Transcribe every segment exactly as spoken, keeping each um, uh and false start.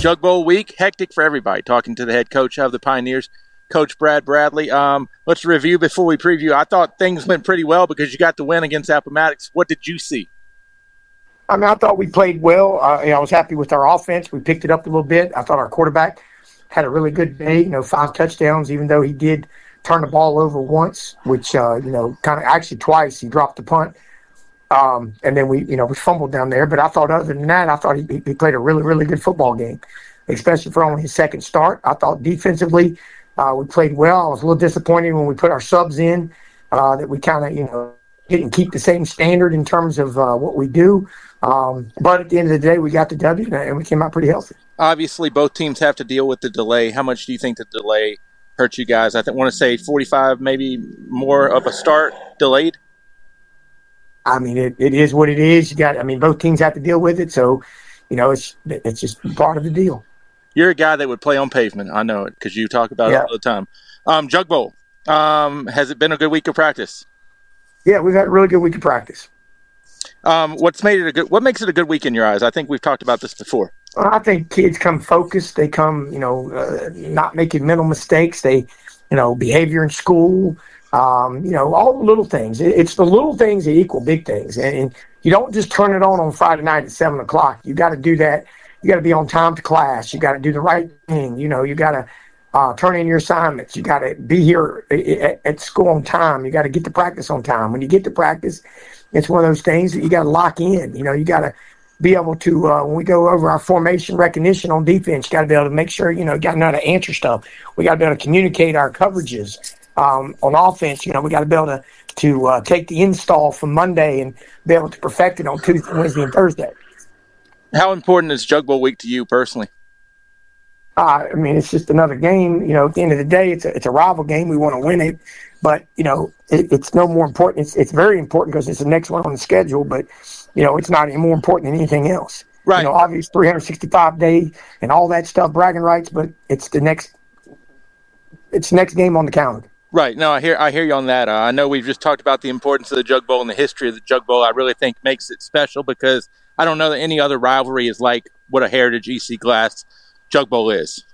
Jug Bowl week, hectic for everybody. Talking to the head coach of the Pioneers, Coach Brad Bradley. Um, let's review before we preview. I thought things went pretty well because you got the win against Appomattox. What did you see? I mean, I thought we played well. Uh, you know, I was happy with our offense. We picked it up a little bit. I thought our quarterback had a really good day. You know, five touchdowns, even though he did turn the ball over once, which uh, you know, kind of actually twice. He dropped the punt. Um, and then we, you know, we fumbled down there. But I thought other than that, I thought he, he played a really, really good football game, especially for only his second start. I thought defensively uh, we played well. I was a little disappointed when we put our subs in uh, that we kind of, you know, didn't keep the same standard in terms of uh, what we do. Um, but at the end of the day, we got the W, and we came out pretty healthy. Obviously, both teams have to deal with the delay. How much do you think the delay hurt you guys? I th- want to say forty-five, maybe more of a start delayed. I mean, it, it is what it is. You got, I mean, both teams have to deal with it. So, you know, it's it's just part of the deal. You're a guy that would play on pavement. I know it because you talk about yeah. it all the time. Um, Jug Bowl, um, has it been a good week of practice? Yeah, we've had a really good week of practice. Um, what's made it a good? What makes it a good week in your eyes? I think we've talked about this before. I think kids come focused. They come, you know, uh, not making mental mistakes. They, you know, behavior in school. Um, you know, all the little things. It's the little things that equal big things. And you don't just turn it on on Friday night at seven o'clock. You got to do that. You got to be on time to class. You got to do the right thing. You know, you got to uh, turn in your assignments. You got to be here at, at school on time. You got to get to practice on time. When you get to practice, it's one of those things that you got to lock in. You know, you got to be able to, uh, when we go over our formation recognition on defense, you got to be able to make sure, you know, you got to know how to answer stuff. We got to be able to communicate our coverages. Um, on offense, you know, we got to be able to to uh, take the install from Monday and be able to perfect it on Tuesday, Wednesday, and Thursday. How important is Jug Bowl week to you personally? Uh, I mean, it's just another game. You know, at the end of the day, it's a, it's a rival game. We want to win it, but you know, it, it's no more important. It's it's very important because it's the next one on the schedule. But you know, it's not any more important than anything else. Right. You know, obviously three hundred sixty-five days and all that stuff, bragging rights. But it's the next. It's the next game on the calendar. Right. No, I hear I hear you on that. Uh, I know we've just talked about the importance of the Jug Bowl and the history of the Jug Bowl. I really think makes it special because I don't know that any other rivalry is like what a Heritage E C Glass Jug Bowl is.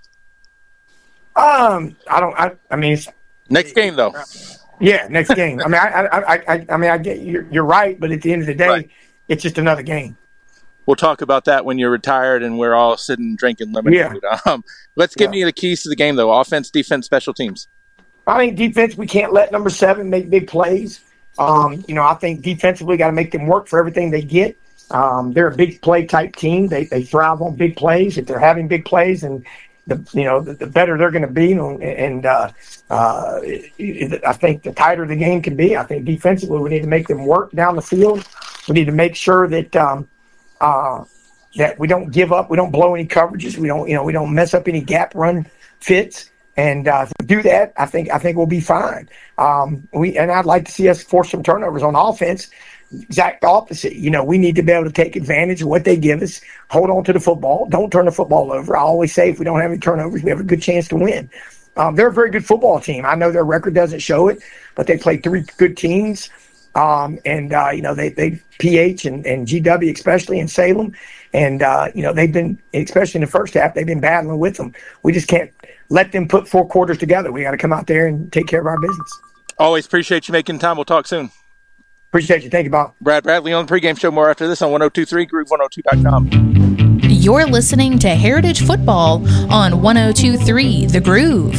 Um, I don't. I, I mean, it's, next game though. Yeah, next game. I mean, I, I, I, I mean, I get you're, you're right, but at the end of the day, right. It's just another game. We'll talk about that when you're retired and we're all sitting drinking lemonade. Yeah. Um, let's give yeah. me the keys to the game though: offense, defense, special teams. I think defense, we can't let number seven make big plays. Um, you know, I think defensively got to make them work for everything they get. Um, they're a big play type team. They they thrive on big plays. If they're having big plays, and the you know the, the better they're going to be. And uh, uh, I think the tighter the game can be. I think defensively we need to make them work down the field. We need to make sure that um, uh, that we don't give up. We don't blow any coverages. We don't you know we don't mess up any gap run fits. And uh, if we do that, I think I think we'll be fine. Um, we and I'd like to see us force some turnovers on offense. Exact opposite. You know, we need to be able to take advantage of what they give us. Hold on to the football. Don't turn the football over. I always say if we don't have any turnovers, we have a good chance to win. Um, they're a very good football team. I know their record doesn't show it, but they play three good teams. Um, and, uh, you know, they, they P H and, and G W, especially in Salem. And, uh, you know, they've been, especially in the first half, they've been battling with them. We just can't let them put four quarters together. We got to come out there and take care of our business. Always appreciate you making time. We'll talk soon. Appreciate you. Thank you, Bob. Brad Bradley on the pregame show. More after this on one oh two point three Groove one oh two dot com. You're listening to Heritage Football on one oh two point three The Groove.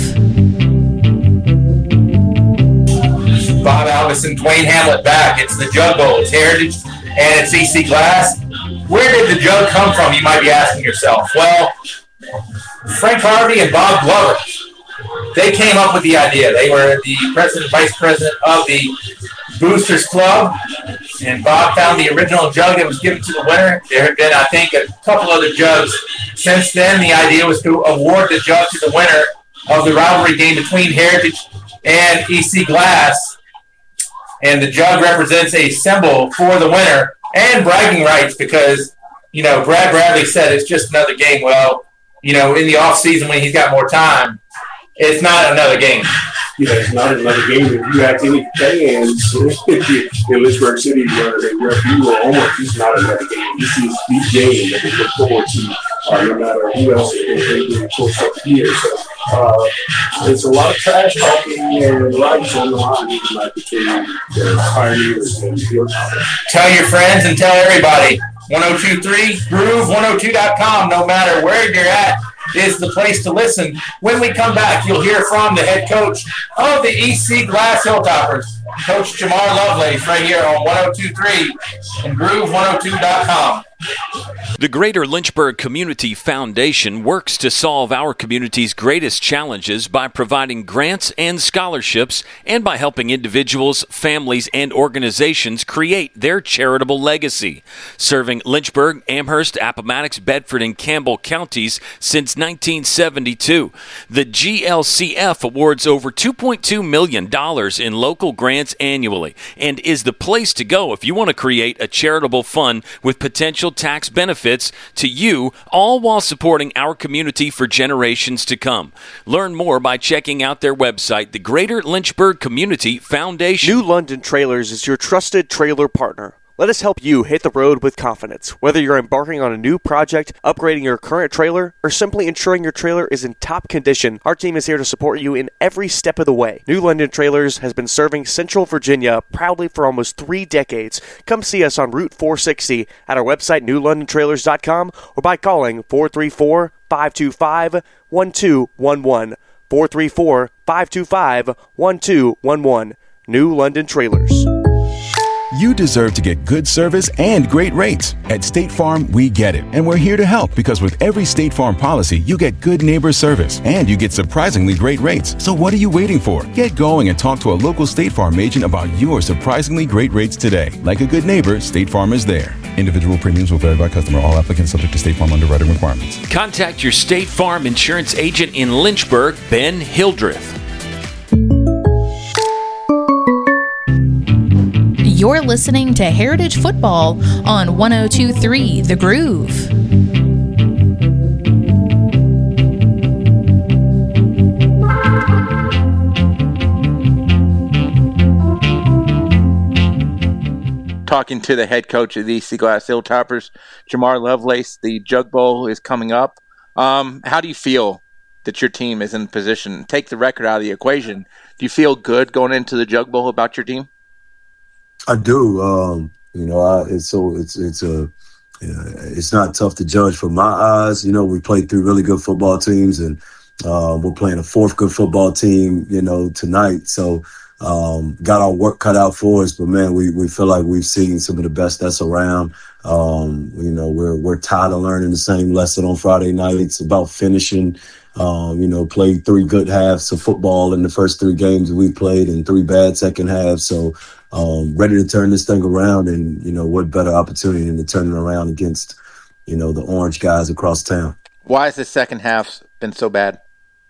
Bob Alvis and Dwayne Hamlet back. It's the Jug Bowl. It's Heritage and it's E C Glass. Where did the jug come from, you might be asking yourself? Well, Frank Harvey and Bob Glover, they came up with the idea. They were the president, vice president of the Boosters Club, and Bob found the original jug that was given to the winner. There have been, I think, a couple other jugs. Since then, the idea was to award the jug to the winner of the rivalry game between Heritage and E C Glass. And the jug represents a symbol for the winner and bragging rights because, you know, Brad Bradley said it's just another game. Well, you know, in the off season when he's got more time, it's not another game. Yeah, it's not another game. If you have any fans in Lynchburg City where they rep you or almost, it's not another game. This is the game that they look forward to uh, no matter who else is going to be close up here. So uh, it's a lot of trash talking and lives on the line, even like between the Pioneers and Field. Tell your friends and tell everybody. one oh two point three Groove one oh two dot com. No matter where you're at, is the place to listen. When we come back, you'll hear from the head coach of the E C Glass Hilltoppers, Coach Jamar Lovelace, right here on one oh two point three and Groove one oh two dot com. The Greater Lynchburg Community Foundation works to solve our community's greatest challenges by providing grants and scholarships and by helping individuals, families, and organizations create their charitable legacy. Serving Lynchburg, Amherst, Appomattox, Bedford, and Campbell counties since nineteen seventy-two. The G L C F awards over two point two million dollars in local grants annually and is the place to go if you want to create a charitable fund with potential tax benefits to you, all while supporting our community for generations to come. Learn more by checking out their website, the Greater Lynchburg Community Foundation. New London Trailers is your trusted trailer partner. Let us help you hit the road with confidence. Whether you're embarking on a new project, upgrading your current trailer, or simply ensuring your trailer is in top condition, our team is here to support you in every step of the way. New London Trailers has been serving Central Virginia proudly for almost three decades. Come see us on Route four sixty at our website, new london trailers dot com, or by calling four three four, five two five, one two one one. four three four, five two five, one two one one. New London Trailers. You deserve to get good service and great rates. At State Farm, we get it. And we're here to help because with every State Farm policy, you get good neighbor service and you get surprisingly great rates. So what are you waiting for? Get going and talk to a local State Farm agent about your surprisingly great rates today. Like a good neighbor, State Farm is there. Individual premiums will vary by customer. All applicants subject to State Farm underwriting requirements. Contact your State Farm insurance agent in Lynchburg, Ben Hildreth. You're listening to Heritage Football on one oh two point three The Groove. Talking to the head coach of the E C Glass Hilltoppers, Jamar Lovelace. The Jug Bowl is coming up. Um, how do you feel that your team is in position? Take the record out of the equation. Do you feel good going into the Jug Bowl about your team? I do. Um, you know, I, it's so it's it's a uh, it's not tough to judge from my eyes. You know, we played three really good football teams, and uh, we're playing a fourth good football team. You know, tonight. So um, got our work cut out for us. But man, we we feel like we've seen some of the best that's around. Um, you know, we're we're tired of learning the same lesson on Friday night. It's about finishing. Um, you know, played three good halves of football in the first three games we played, and three bad second halves. So. Um, ready to turn this thing around, and, you know, what better opportunity than to turn it around against, you know, the orange guys across town. Why has the second half been so bad?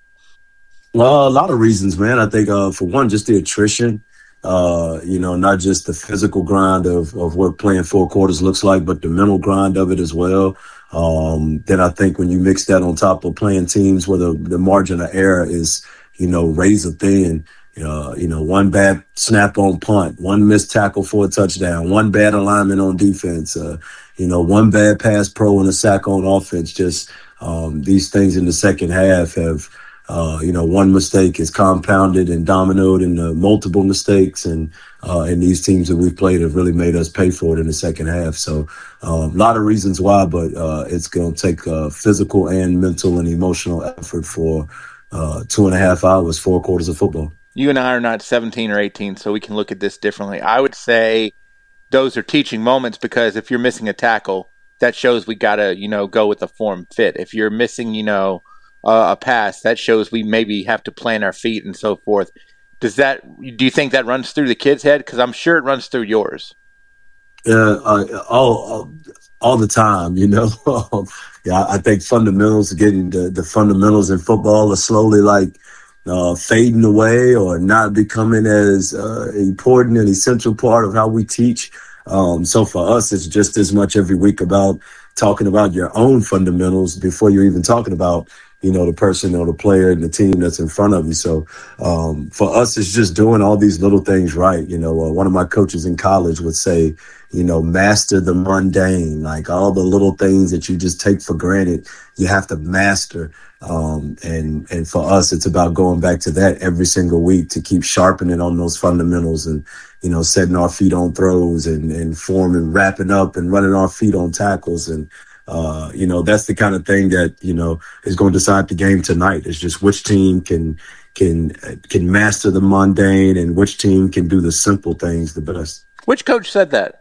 Well, a lot of reasons, man. I think, uh, for one, just the attrition, uh, you know, not just the physical grind of, of what playing four quarters looks like, but the mental grind of it as well. Um, then I think when you mix that on top of playing teams where the, the margin of error is, you know, razor thin, Uh, you know, one bad snap on punt, one missed tackle for a touchdown, one bad alignment on defense, uh, you know, one bad pass pro and a sack on offense. Just um, these things in the second half have, uh, you know, one mistake is compounded and dominoed into multiple mistakes. And, uh, and these teams that we've played have really made us pay for it in the second half. So um, a lot of reasons why, but uh, it's going to take uh, physical and mental and emotional effort for uh, two and a half hours, four quarters of football. You and I are not seventeen or eighteen, so we can look at this differently. I would say those are teaching moments because if you're missing a tackle, that shows we got to, you know, go with a form fit. If you're missing, you know, uh, a pass, that shows we maybe have to plant our feet and so forth. Does that, do you think that runs through the kid's head? Because I'm sure it runs through yours. Yeah, uh, all, all all the time, you know. yeah, I think fundamentals, getting the, the fundamentals in football are slowly like, Uh, fading away or not becoming as uh, important and essential part of how we teach. Um, so for us, it's just as much every week about talking about your own fundamentals before you're even talking about, you know, the person or the player and the team that's in front of you. So um, for us, it's just doing all these little things right. You know, uh, one of my coaches in college would say, you know, master the mundane, like all the little things that you just take for granted, you have to master. Um, and, and for us, it's about going back to that every single week to keep sharpening on those fundamentals and, you know, setting our feet on throws and, and forming, wrapping up and running our feet on tackles. And, uh, you know, that's the kind of thing that, you know, is going to decide the game tonight. It's just which team can, can, can master the mundane and which team can do the simple things the best. Which coach said that?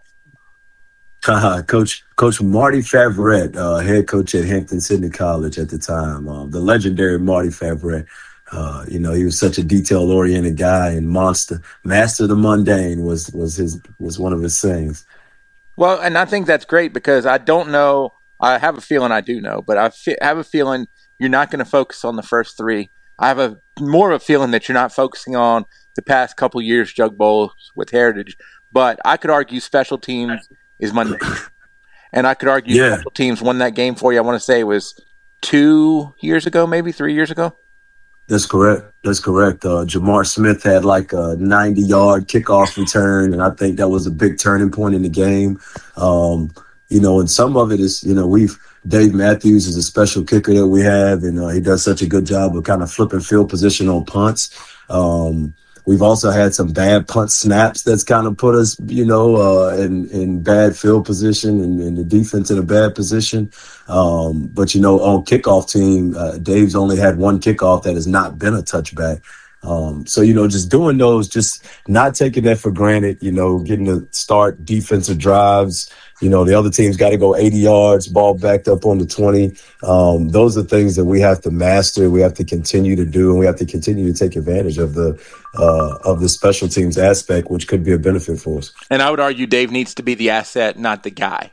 Uh, coach Coach Marty Favret, uh, head coach at Hampton-Sydney College at the time, uh, the legendary Marty Favret. Uh, you know, he was such a detail-oriented guy and monster. Master the mundane was was his was one of his sayings. Well, and I think that's great because I don't know. I have a feeling I do know, but I fe- have a feeling you're not going to focus on the first three. I have a more of a feeling that you're not focusing on the past couple years Jug Bowls with Heritage. But I could argue special teams is Monday. And I could argue yeah. special teams won that game for you. I want to say it was two years ago, maybe three years ago. That's correct. That's correct. Uh, Jamar Smith had like a ninety-yard kickoff return, and I think that was a big turning point in the game. Um, you know, and some of it is, you know, we've Dave Matthews is a special kicker that we have, and uh, he does such a good job of kind of flipping field position on punts. Um, We've also had some bad punt snaps that's kind of put us, you know, uh, in, in bad field position and, and the defense in a bad position. Um, but, you know, on kickoff team, uh, Dave's only had one kickoff that has not been a touchback. Um, so, you know, just doing those, just not taking that for granted, you know, getting to start defensive drives. You know, the other team's got to go eighty yards, ball backed up on the twenty. Um, those are things that we have to master. We have to continue to do, and we have to continue to take advantage of the uh, of the special teams aspect, which could be a benefit for us. And I would argue Dave needs to be the asset, not the guy.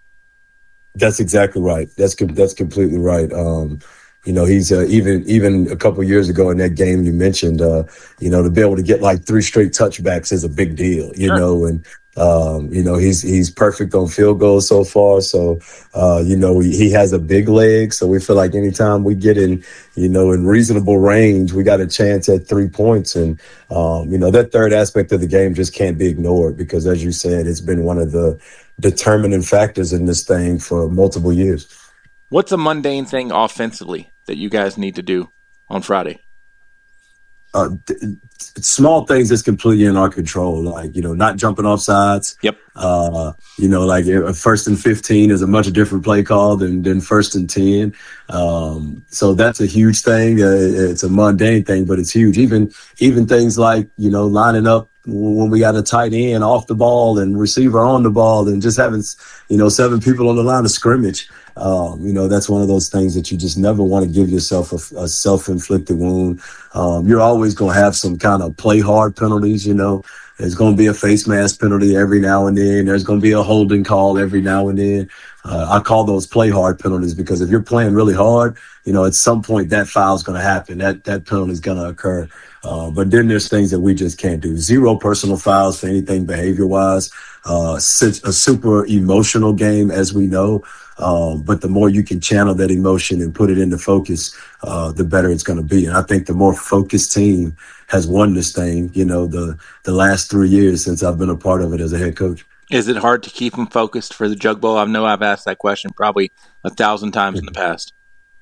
That's exactly right. That's that's completely right. Um, You know, he's uh, even even a couple of years ago in that game you mentioned, uh, you know, to be able to get like three straight touchbacks is a big deal, you sure. know, and, um, you know, he's he's perfect on field goals so far. So, uh, you know, he, he has a big leg. So we feel like anytime we get in, you know, in reasonable range, we got a chance at three points. And, um, you know, that third aspect of the game just can't be ignored because, as you said, it's been one of the determining factors in this thing for multiple years. What's a mundane thing offensively that you guys need to do on Friday? Uh, th- small things that's completely in our control, like, you know, not jumping off sides. Yep. Uh, you know, like uh, first and fifteen is a much different play call than, than first and ten. Um, so that's a huge thing. Uh, it's a mundane thing, but it's huge. Even even things like, you know, lining up when we got a tight end off the ball and receiver on the ball and just having, you know, seven people on the line of scrimmage. Um, you know, that's one of those things that you just never want to give yourself a, a self-inflicted wound. Um, you're always going to have some kind of play hard penalties, you know. There's going to be a face mask penalty every now and then. There's going to be a holding call every now and then. Uh, I call those play hard penalties because if you're playing really hard, you know, at some point that foul's going to happen. That that penalty is going to occur. Uh, but then there's things that we just can't do. Zero personal fouls for anything behavior-wise. Uh, a super emotional game, as we know. Um, but the more you can channel that emotion and put it into focus, uh, the better it's going to be. And I think the more focused team has won this thing, you know, the, the last three years since I've been a part of it as a head coach. Is it hard to keep them focused for the Jug Bowl? I know I've asked that question probably a thousand times in the past.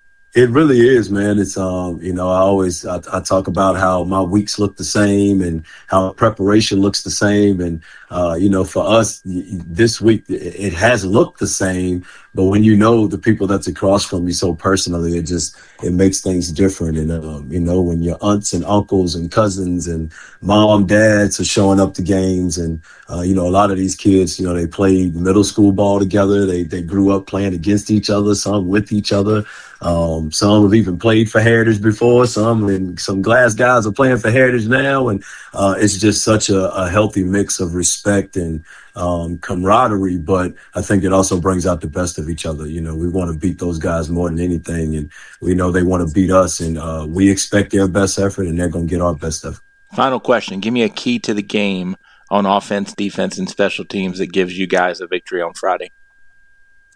It really is, man. It's, um, you know, I always, I, I talk about how my weeks look the same and how preparation looks the same. And, uh, you know, for us this week, it has looked the same, but when you know the people that's across from you so personally, it just, it makes things different. And, um, you know, when your aunts and uncles and cousins and mom, dads are showing up to games and, uh, you know, a lot of these kids, you know, they played middle school ball together. They, they grew up playing against each other, some with each other. Um, some have even played for Heritage before. Some and some Glass guys are playing for Heritage now, and uh, it's just such a, a healthy mix of respect and um, camaraderie. But I think it also brings out the best of each other. You know, we want to beat those guys more than anything, and we know they want to beat us, and uh, we expect their best effort, and they're going to get our best effort. Final question: give me a key to the game on offense, defense, and special teams that gives you guys a victory on Friday.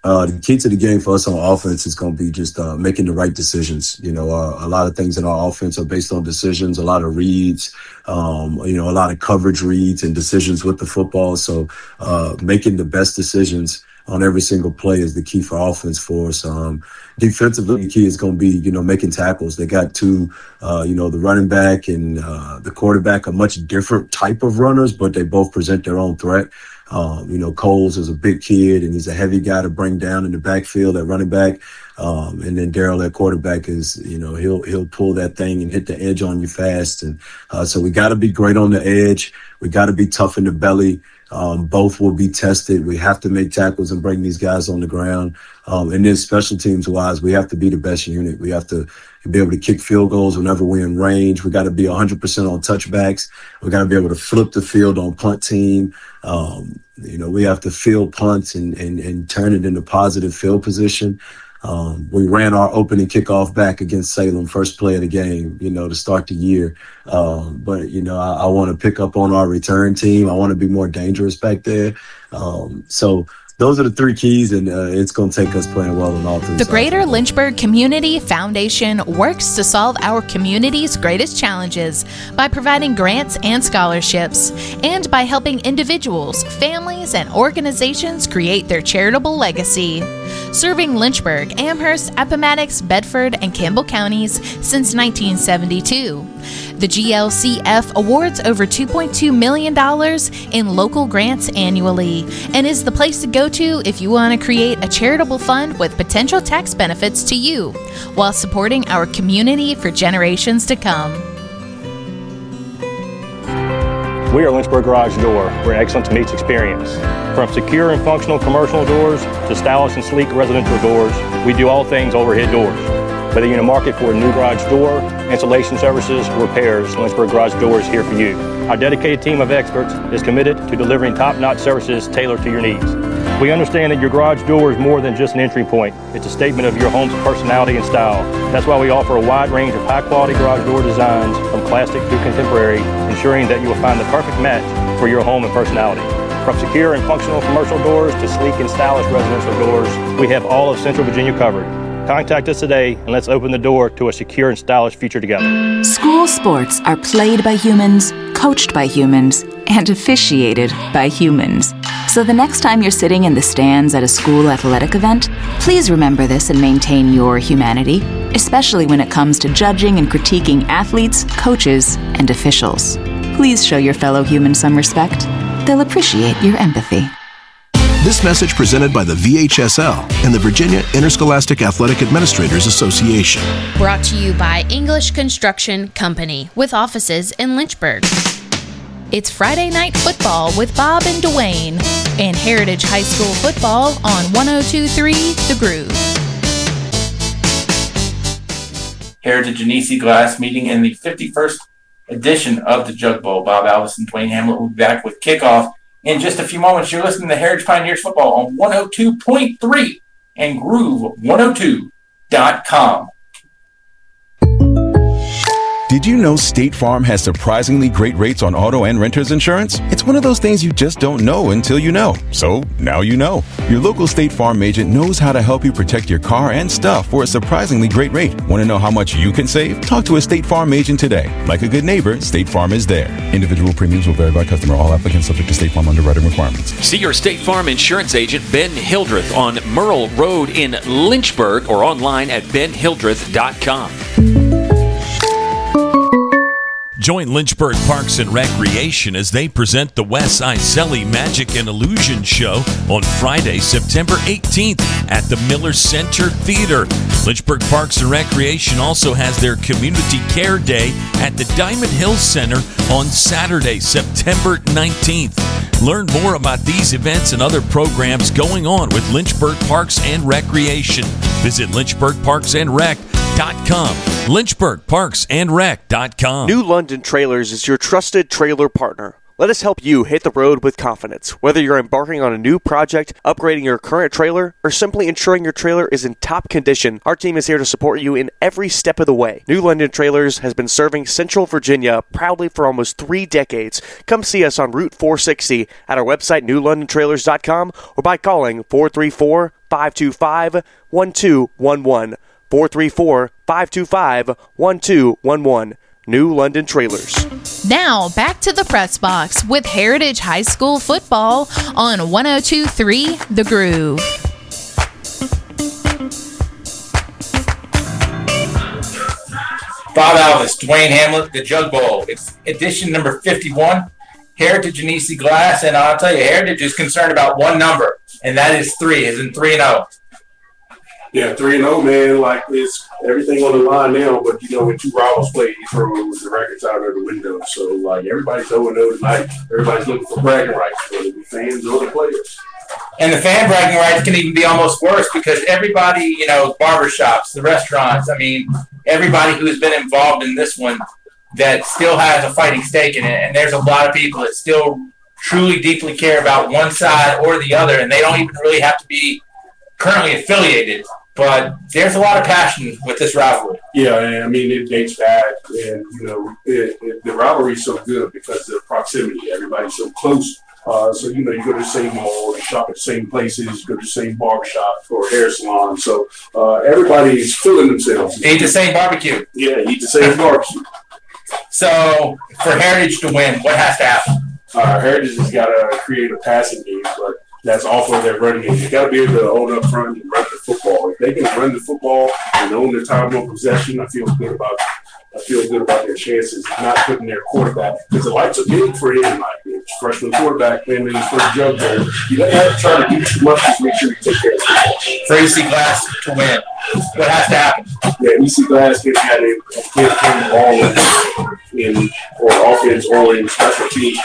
Uh, the key to the game for us on offense is going to be just uh, making the right decisions. You know, uh, a lot of things in our offense are based on decisions, a lot of reads, um, you know, a lot of coverage reads and decisions with the football. So uh, making the best decisions on every single play is the key for offense for us. Um, defensively, the key is going to be, you know, making tackles. They got two, uh, you know, the running back and uh, the quarterback are much different type of runners, but they both present their own threat. Um, you know, Coles is a big kid and he's a heavy guy to bring down in the backfield at running back. Um, and then Darrell at quarterback is, you know, he'll he'll pull that thing and hit the edge on you fast. And uh, so we got to be great on the edge. We got to be tough in the belly. Um, both will be tested. We have to make tackles and bring these guys on the ground. Um, and then special teams wise, we have to be the best unit. We have to be able to kick field goals whenever we're in range. We got to be one hundred percent on touchbacks. We got to be able to flip the field on punt team. Um, you know, we have to field punts and, and, and turn it into positive field position. Um, we ran our opening kickoff back against Salem, first play of the game, you know, to start the year. Um, but, you know, I, I want to pick up on our return team. I want to be more dangerous back there. Um, so those are the three keys, and uh, it's going to take us playing well in all three. The Greater Lynchburg Community Foundation works to solve our community's greatest challenges by providing grants and scholarships, and by helping individuals, families, and organizations create their charitable legacy. Serving Lynchburg, Amherst, Appomattox, Bedford, and Campbell counties since nineteen seventy-two. The G L C F awards over two point two million dollars in local grants annually and is the place to go to if you want to create a charitable fund with potential tax benefits to you while supporting our community for generations to come. We are Lynchburg Garage Door, where excellence meets experience. From secure and functional commercial doors to stylish and sleek residential doors, we do all things overhead doors. Whether you're in the market for a new garage door, installation services, or repairs, Lynchburg Garage Door is here for you. Our dedicated team of experts is committed to delivering top-notch services tailored to your needs. We understand that your garage door is more than just an entry point. It's a statement of your home's personality and style. That's why we offer a wide range of high-quality garage door designs from classic to contemporary, ensuring that you will find the perfect match for your home and personality. From secure and functional commercial doors to sleek and stylish residential doors, we have all of Central Virginia covered. Contact us today and let's open the door to a secure and stylish future together. School sports are played by humans, coached by humans, and officiated by humans. So the next time you're sitting in the stands at a school athletic event, please remember this and maintain your humanity, especially when it comes to judging and critiquing athletes, coaches, and officials. Please show your fellow humans some respect. They'll appreciate your empathy. This message presented by the V H S L and the Virginia Interscholastic Athletic Administrators Association. Brought to you by English Construction Company with offices in Lynchburg. It's Friday Night Football with Bob and Dwayne and Heritage High School football on one oh two point three The Groove. Heritage and E C Glass meeting in the fifty-first edition of the Jug Bowl. Bob Alvis and Dwayne Hamlet will be back with kickoff in just a few moments. You're listening to Heritage Pioneers Football on one oh two point three and Groove one oh two dot com. Did you know State Farm has surprisingly great rates on auto and renter's insurance? It's one of those things you just don't know until you know. So now you know. Your local State Farm agent knows how to help you protect your car and stuff for a surprisingly great rate. Want to know how much you can save? Talk to a State Farm agent today. Like a good neighbor, State Farm is there. Individual premiums will vary by customer. All applicants subject to State Farm underwriting requirements. See your State Farm insurance agent, Ben Hildreth, on Merle Road in Lynchburg or online at ben hildreth dot com. Join Lynchburg Parks and Recreation as they present the Wes Iselli Magic and Illusion Show on Friday, September eighteenth at the Miller Center Theater. Lynchburg Parks and Recreation also has their Community Care Day at the Diamond Hills Center on Saturday, September nineteenth. Learn more about these events and other programs going on with Lynchburg Parks and Recreation. Visit lynchburg parks and rec dot com. lynchburg parks and rec dot com. New London Trailers is your trusted trailer partner. Let us help you hit the road with confidence. Whether you're embarking on a new project, upgrading your current trailer, or simply ensuring your trailer is in top condition, our team is here to support you in every step of the way. New London Trailers has been serving Central Virginia proudly for almost three decades. Come see us on Route four sixty at our website, new london trailers dot com, or by calling four three four, five two five, one two one one. four three four, five two five, one two one one. New London Trailers. Now, back to the press box with Heritage High School football on one oh two point three The Groove. Bob Alvis, Dwayne Hamlet, the Jug Bowl. It's edition number fifty-one. Heritage and E C Glass, and I'll tell you, Heritage is concerned about one number, and that is three, as in three and oh. Yeah, three and oh, man. Like, it's everything on the line now. But, you know, when two rivals play, you throw the records out of the window. So, like, everybody's oh and oh tonight. Everybody's looking for bragging rights, whether the fans or the players. And the fan bragging rights can even be almost worse because everybody, you know, barbershops, the restaurants, I mean, everybody who has been involved in this one that still has a fighting stake in it. And there's a lot of people that still truly deeply care about one side or the other, and they don't even really have to be currently affiliated. But there's a lot of passion with this rivalry. Yeah, I mean, it dates back, and, you know, it, it, the rivalry is so good because of the proximity. Everybody's so close. Uh, so, you know, you go to the same mall, you shop at the same places, you go to the same barbershop or hair salon. So uh, everybody is feeling themselves. They eat the same barbecue. Yeah, eat the same barbecue. So for Heritage to win, what has to happen? Uh, Heritage has got to create a passing game, but that's also their running game. You got to be able to own up front and run the football. If they can run the football and own the time of possession, I feel good about I feel good about their chances of not putting their quarterback, because the lights are big for him. Like, it's freshman quarterback playing in his first Jug Bowl. You don't have to try to do too much, just make sure you take care of the football. For E C Glass to win, what has to happen? Yeah, E C Glass can have a campaign ball in, in or offense or in special teams.